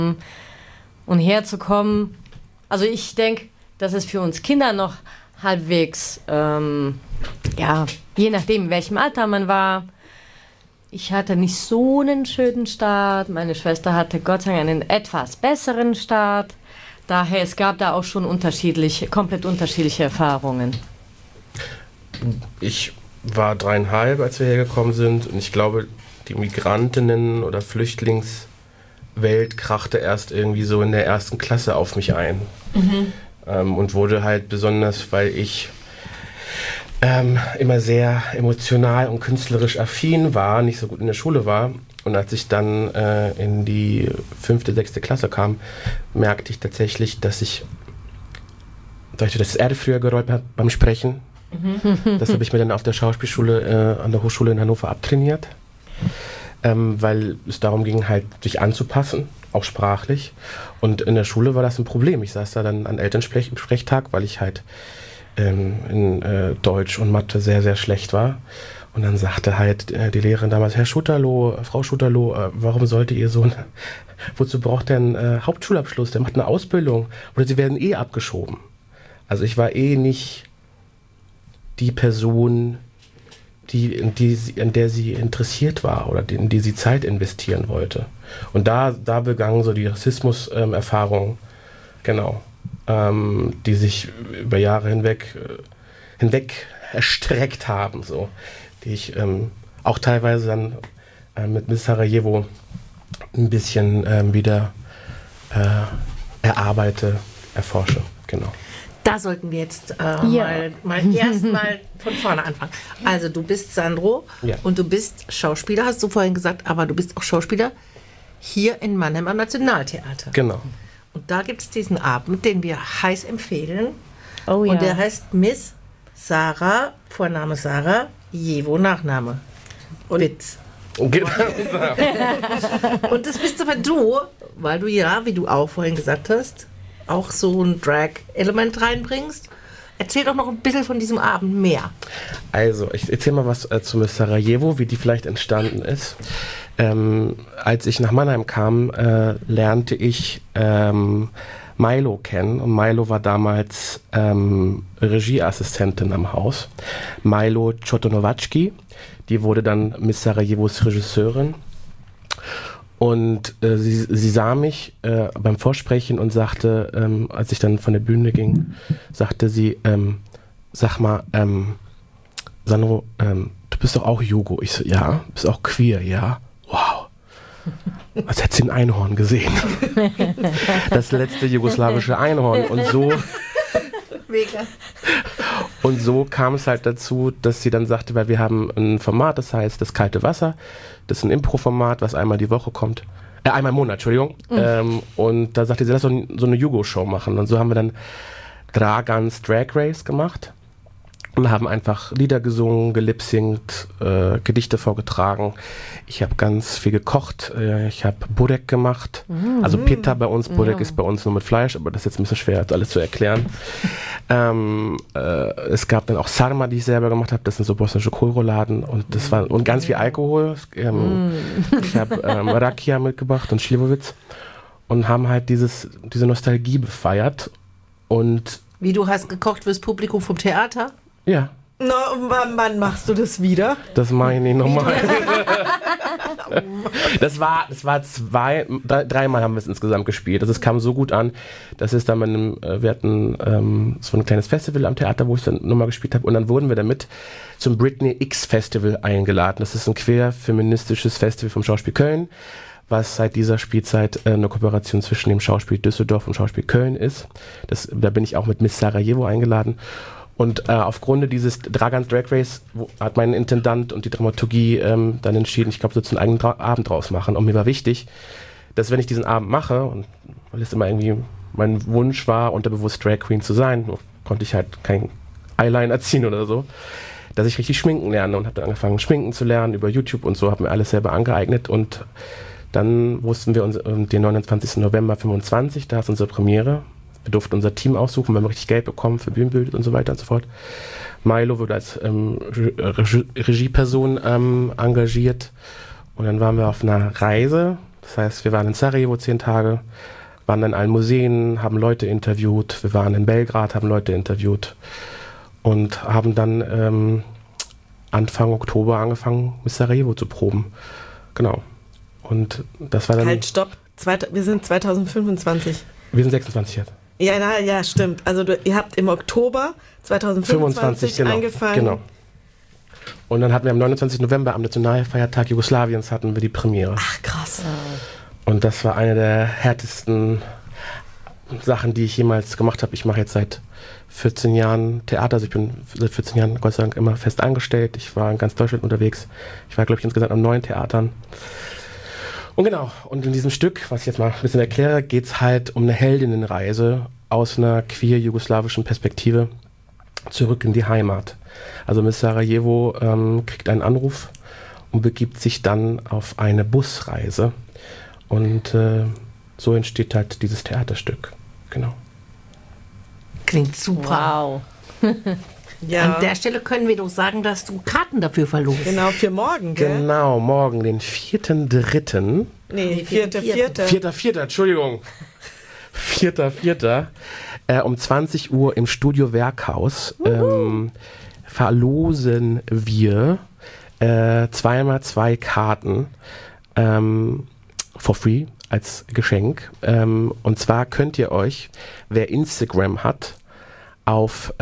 Und herzukommen, also ich denke, dass es für uns Kinder noch halbwegs, je nachdem, in welchem Alter man war. Ich hatte nicht so einen schönen Start. Meine Schwester hatte Gott sei Dank einen etwas besseren Start. Daher, es gab da auch schon komplett unterschiedliche Erfahrungen. Ich war 3,5, als wir hergekommen sind. Und ich glaube, die Migrantinnen- oder Flüchtlingswelt krachte erst irgendwie so in der 1. Klasse auf mich ein. Und wurde halt besonders, weil ich immer sehr emotional und künstlerisch affin war, nicht so gut in der Schule war. Und als ich dann in die 5., 6. Klasse kam, merkte ich tatsächlich, dass ich das Erde früher gerollt habe beim Sprechen. Das habe ich mir dann auf der Schauspielschule an der Hochschule in Hannover abtrainiert, weil es darum ging, halt sich anzupassen, auch sprachlich. Und in der Schule war das ein Problem. Ich saß da dann an Elternsprechtag, weil ich halt in Deutsch und Mathe sehr, sehr schlecht war. Und dann sagte halt die Lehrerin damals, Frau Schutterloh, warum sollte ihr Sohn, wozu braucht der einen Hauptschulabschluss? Der macht eine Ausbildung. Oder sie werden abgeschoben. Also ich war nicht die Person, in der sie interessiert war oder in die sie Zeit investieren wollte. Und da begannen so die Rassismus-Erfahrungen, genau, die sich über Jahre hinweg erstreckt haben, so, die ich auch teilweise dann mit Miss Sarajevo ein bisschen wieder erforsche, genau. Da sollten wir jetzt mal erstmal von vorne anfangen. Also du bist Sandro und du bist Schauspieler, hast du vorhin gesagt, aber du bist auch Schauspieler hier in Mannheim am Nationaltheater. Genau. Und da gibt es diesen Abend, den wir heiß empfehlen. Oh ja. Und der heißt Miss Sarah, Vorname Sarah, Jevo, Nachname. Witz. Und das bist aber du, weil du wie du auch vorhin gesagt hast, auch so ein Drag-Element reinbringst. Erzähl doch noch ein bisschen von diesem Abend mehr. Also, ich erzähle mal was zu Miss Sarajevo, wie die vielleicht entstanden ist. Als ich nach Mannheim kam, lernte ich Milo kennen. Und Milo war damals Regieassistentin am Haus. Milo Chotonovacki, die wurde dann Miss Sarajevos Regisseurin. Und sie sah mich beim Vorsprechen und sagte, als ich dann von der Bühne ging, sagte sie, sag mal, Sandro, du bist doch auch Jugo. Ich so, ja. Bist auch queer, ja. Wow. Als hätte sie ein Einhorn gesehen. Das letzte jugoslawische Einhorn. Und so... Mega. Und so kam es halt dazu, dass sie dann sagte, weil wir haben ein Format, das heißt das kalte Wasser. Das ist ein Impro-Format, was einmal die Woche kommt. Einmal im Monat, Entschuldigung. Und da sagte sie, lass uns so eine Jugo-Show machen. Und so haben wir dann Dragans Drag Race gemacht. Und haben einfach Lieder gesungen, gelipsingt, Gedichte vorgetragen. Ich habe ganz viel gekocht. Ich habe Burek gemacht. Also Pita bei uns. Burek ist bei uns nur mit Fleisch, aber das ist jetzt ein bisschen schwer, alles zu erklären. Es gab dann auch Sarma, die ich selber gemacht habe. Das sind so bosnische Kohlrouladen. Und das war und ganz viel Alkohol. Ich habe Rakia mitgebracht und Slivovitz. Und haben halt diese Nostalgie befeiert. Und wie, du hast gekocht fürs Publikum vom Theater? Ja. Na, wann machst du das wieder? Das mache ich nicht nochmal. Das war dreimal haben wir es insgesamt gespielt. Also es kam so gut an, dass es dann wir hatten so ein kleines Festival am Theater, wo ich dann nochmal gespielt habe. Und dann wurden wir damit zum Britney X Festival eingeladen. Das ist ein queer-feministisches Festival vom Schauspiel Köln, was seit dieser Spielzeit eine Kooperation zwischen dem Schauspiel Düsseldorf und Schauspiel Köln ist. Da bin ich auch mit Miss Sarajevo eingeladen. Und aufgrund dieses Dragans Drag Race hat mein Intendant und die Dramaturgie dann entschieden, ich glaube, so einen eigenen Abend draus machen. Und mir war wichtig, dass wenn ich diesen Abend mache, und weil es immer irgendwie mein Wunsch war, unterbewusst Drag Queen zu sein, konnte ich halt kein Eyeliner ziehen oder so, dass ich richtig schminken lerne und habe dann angefangen, schminken zu lernen über YouTube und so, habe mir alles selber angeeignet und dann wussten wir den 29. November 25, da ist unsere Premiere. Wir durften unser Team aussuchen, wir haben richtig Geld bekommen für Bühnenbild und so weiter und so fort. Milo wurde als Regieperson engagiert und dann waren wir auf einer Reise. Das heißt, wir waren in Sarajevo 10 Tage, waren in allen Museen, haben Leute interviewt. Wir waren in Belgrad, haben Leute interviewt und haben dann Anfang Oktober angefangen, mit Sarajevo zu proben. Genau. Und das war dann... Halt, stopp. Wir sind 2025. Wir sind 26 jetzt. Ja, stimmt. Also ihr habt im Oktober 2025 genau, angefangen. Genau. Und dann hatten wir am 29. November, am Nationalfeiertag Jugoslawiens, hatten wir die Premiere. Ach, krass. Und das war eine der härtesten Sachen, die ich jemals gemacht habe. Ich mache jetzt seit 14 Jahren Theater, also ich bin seit 14 Jahren Gott sei Dank immer fest angestellt. Ich war in ganz Deutschland unterwegs. Ich war, glaube ich, insgesamt an 9 Theatern. Und genau, und in diesem Stück, was ich jetzt mal ein bisschen erkläre, geht es halt um eine Heldinnenreise aus einer queer-jugoslawischen Perspektive zurück in die Heimat. Also Miss Sarajevo kriegt einen Anruf und begibt sich dann auf eine Busreise. Und so entsteht halt dieses Theaterstück. Genau. Klingt super. Wow. Ja. An der Stelle können wir doch sagen, dass du Karten dafür verlost. Genau, für morgen, gell? Genau, morgen, den 4.3. Nee, 4.4. 4.4., Entschuldigung. 4.4. Um 20 Uhr im Studio Werkhaus verlosen wir 2x2 Karten for free als Geschenk. Und zwar könnt ihr euch, wer Instagram hat, auf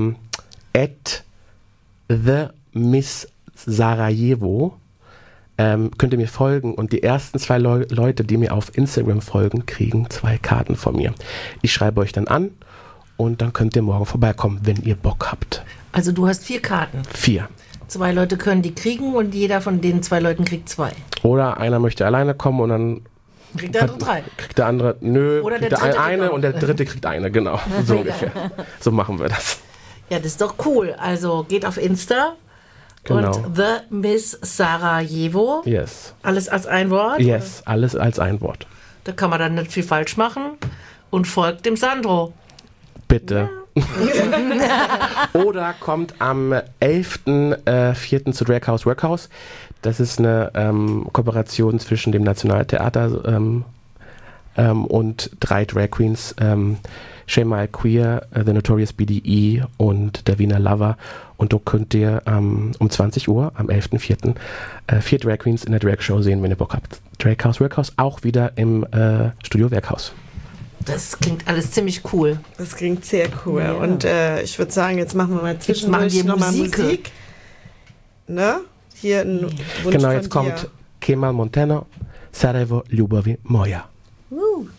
@TheMissSarajevo könnt ihr mir folgen und die ersten 2 Leute, die mir auf Instagram folgen, kriegen 2 Karten von mir. Ich schreibe euch dann an und dann könnt ihr morgen vorbeikommen, wenn ihr Bock habt. Also du hast 4 Karten. 4. 2 Leute können die kriegen und jeder von den 2 Leuten kriegt 2. Oder einer möchte alleine kommen und dann kriegt der andere 3. Kriegt der andere, oder kriegt der dritte eine und der dritte kriegt eine, genau. So ungefähr. So machen wir das. Ja, das ist doch cool. Also geht auf Insta Genau. und The Miss Sarajevo. Yes. Alles als ein Wort? Yes, alles als ein Wort. Da kann man dann nicht viel falsch machen und folgt dem Sandro. Bitte. Ja. Oder kommt am 11.04. zu Drag House Workhouse. Das ist eine Kooperation zwischen dem Nationaltheater und 3 Drag Queens, Shema Queer, The Notorious BDE und der Wiener Lover. Und da könnt ihr um 20 Uhr am 11.04. 4 Drag Queens in der Drag Show sehen, wenn ihr Bock habt. Drag House Workhouse, auch wieder im Studio Werkhaus. Das klingt alles ziemlich cool. Das klingt sehr cool. Ja. Und ich würde sagen, jetzt machen wir mal zwischendurch nochmal Musik. Ne? Hier ein Wunsch genau, von jetzt kommt Kemal Montano, Sarajevo, Ljubavi moja.